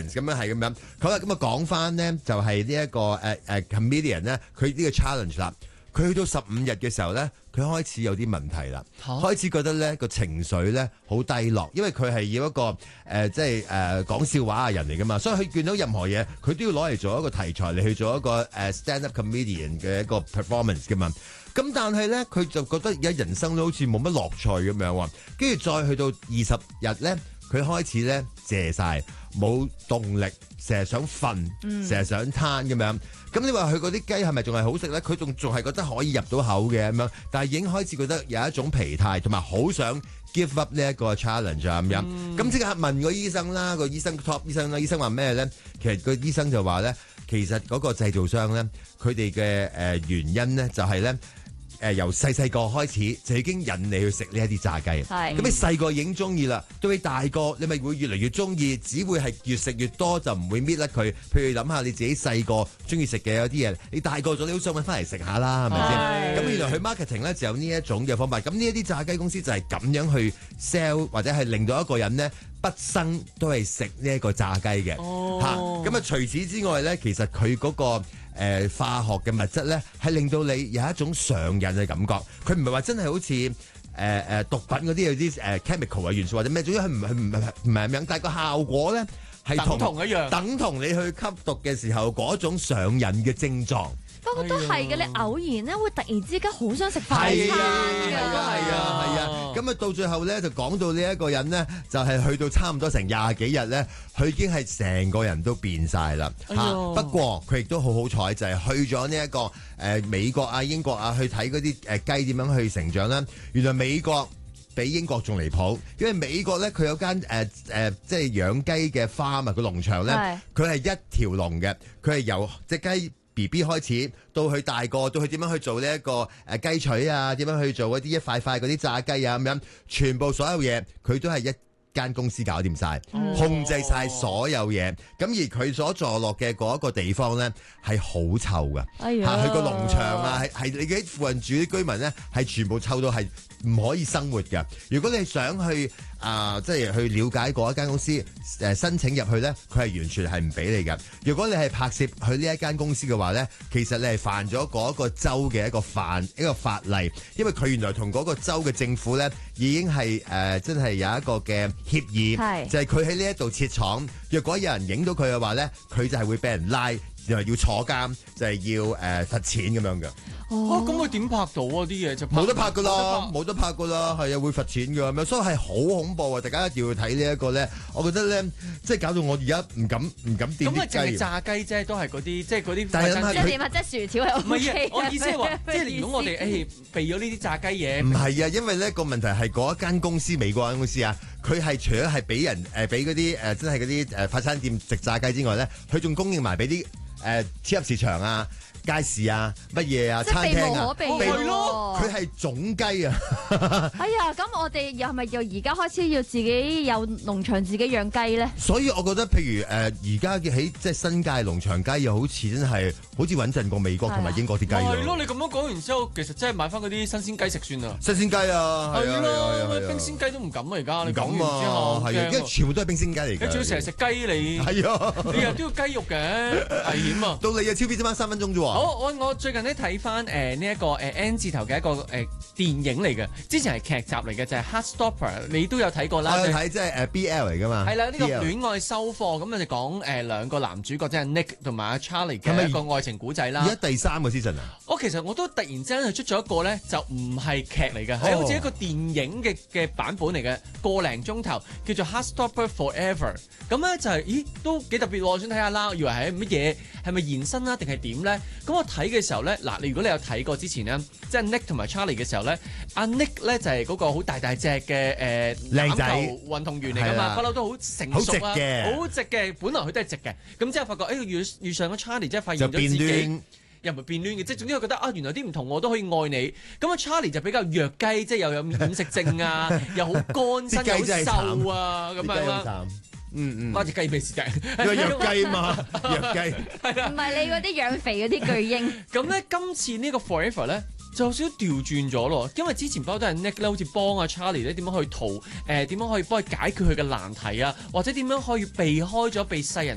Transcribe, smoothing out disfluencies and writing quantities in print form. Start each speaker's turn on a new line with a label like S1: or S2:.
S1: performance 咁樣係咁樣。好啦，咁啊講翻呢，就係呢一個comedian 咧，佢呢個 challenge 啦。佢去到15日嘅時候咧，佢開始有啲問題啦，開始覺得咧個情緒咧好低落，因為佢係要一個即係講笑話嘅人嚟噶嘛，所以佢見到任何嘢，佢都要攞嚟做一個題材嚟去做一個stand up comedian 嘅一個 performance 噶嘛。咁但係咧，佢就覺得而家人生都好似冇乜樂趣咁樣喎，跟住再去到20日咧，佢開始咧謝晒，冇動力，成日想瞓，成日想攤咁樣。咁你話佢嗰啲雞係咪仲係好食咧？佢仲係覺得可以入到口嘅咁樣，但係已經開始覺得有一種疲態，同埋好想 give up 呢一個 challenge 啊咁樣。咁即刻問個醫生啦，個醫生 top 醫生啦，醫生話咩咧？其實個醫生就話咧，其實嗰個製造商咧，佢哋嘅原因咧就係咧。由細個開始就已經引你去食呢一啲炸雞，咁你細個已經中意啦，到你大個你咪會越嚟越中意，只會係越食越多就唔會搣甩佢。譬如諗下你自己細個中意食嘅有啲嘢，你大個咗你好想揾翻嚟食下啦，係咪先？咁原來佢 marketing 咧就有呢一種嘅方法，咁呢一啲炸雞公司就係咁樣去 sell 或者係令到一個人呢畢生都係食呢一個炸雞嘅嚇。咁啊除此之外咧，其實佢嗰個化學嘅物質咧，係令到你有一種上癮嘅感覺。佢唔係話真係好似毒品嗰啲有啲chemical 嘅元素或者咩，總之佢唔係咁樣，但係個效果咧係等同你去吸毒嘅時候嗰種上癮嘅症狀。
S2: 不過都係嘅，你偶然咧會突然之間好想食快餐㗎。
S1: 係啊。咁啊到最後咧就講到呢一個人咧，就係去到差唔多成20幾日咧，佢已經係成個人都變晒啦嚇。不過佢亦都好好彩，就係去咗呢一個美國啊、英國啊去睇嗰啲雞點樣去成長啦。原來美國比英國仲離譜，因為美國咧佢有間即係養雞嘅花啊，個農場咧，佢係一條龍嘅，佢係由隻雞BB 開始到佢大個，到佢點樣去做呢一個雞腿啊，點樣去做一啲一塊塊嗰啲炸雞啊咁樣，全部所有嘢佢都係一間公司搞掂晒，控制晒所有嘢。咁而佢所坐落嘅嗰一個地方咧係好臭噶，佢個農場啊係你喺附近住啲居民咧係全部臭到係唔可以生活嘅。如果你想去即係去了解嗰一間公司申請入去咧，佢係完全係唔俾你嘅。如果你係拍攝去呢一間公司嘅話咧，其實你係犯咗嗰個州嘅一個法例，因為佢原來同嗰個州嘅政府咧已經係真係有一個嘅協議，就係佢喺呢一度設廠，若果有人影到佢嘅話咧，佢就係會俾人拉，然後要坐監，就係要罰錢咁樣嘅。
S3: 咁佢點拍到啊？啲嘢就
S1: 冇得拍噶啦，冇得拍噶啦，係啊，會罰錢噶咁樣，所以係好恐怖啊！大家一定要睇呢一個咧，我覺得咧，即係搞到我而家唔敢掂啲雞。
S3: 咁啊，淨係炸雞啫，都係嗰啲，即係嗰啲。
S2: 即係點啊？即係薯條係 OK。
S3: 我意思係話，即係如果我哋避咗呢啲炸雞嘢，
S1: 唔係啊，因為咧個問題係嗰一間公司，美國間公司啊，佢係除咗係俾人俾嗰啲真係嗰啲快餐店食炸雞之外咧，佢仲供應埋俾啲超級市場啊、街市啊、乜嘢啊、餐廳啊，
S2: 係咯，
S1: 佢係種雞啊！
S2: 哎呀，咁我哋係咪由而家開始要自己有農場自己養雞咧？
S1: 所以我覺得，譬如而家嘅喺即係新界農場雞，又好似真係好似穩陣過美國同埋英國啲雞咯。
S3: 係咯，你咁樣講完之後，其實真係買翻嗰啲新鮮雞食算啦。
S1: 新鮮雞啊，
S3: 係咯，冰鮮雞都唔敢啊！而家你講完之後，
S1: 係啊，因為全部都係冰鮮雞嚟嘅。
S3: 你仲要成日食雞你？係啊，你又都要雞肉嘅，危險啊！
S1: 到你啊，超 B 啫嘛，3分鐘啫喎。
S3: 我最近咧睇翻呢一個N 字頭嘅一個電影嚟嘅，之前係劇集嚟嘅，就係 Heartstopper， 你都有睇過啦。我有睇，
S1: 即係BL 嚟噶嘛。
S3: 係啦，呢個戀愛收貨，咁就講兩個男主角，即係 Nick 同埋阿 Charlie 嘅一個愛情古仔啦。
S1: 而家第3個 season 啊？
S3: 其實我都突然之間出咗一個咧，就唔係劇嚟嘅，係好似一個電影嘅版本嚟嘅，個零鐘頭，叫做 Heartstopper Forever。咁咧就係，咦，都幾特別喎！我想睇下啦，以為係乜嘢，係咪延伸啦，定係點咧？咁我睇嘅時候咧，嗱，如果你有睇過之前咧，即係 Nick 同埋 Charlie 嘅時候咧，阿 Nick 咧就係嗰個好大隻嘅
S1: 靚仔
S3: 運動員嚟噶嘛，不嬲都好成熟啊，好直嘅，本來佢都係直嘅，咁之後發覺遇上咗 Charlie，即係發現咗自己又唔係變攣嘅，即係總之我覺得原來啲唔同我都可以愛你。咁啊 Charlie 就比較弱雞，即係又有厭食症啊，又好乾身，又好瘦啊，咁樣啦。關隻雞咩事啫？
S1: 因為弱雞嘛，弱雞
S2: 係啦，唔係你嗰啲養肥嗰啲巨嬰。
S3: 咁咧，今次呢個 Forever 咧就有少少調轉咗咯，因為之前包都係 Nick 咧，好似幫阿 Charlie 咧點樣去點樣可以幫佢解決佢嘅難題啊，或者點樣可以避開咗被世人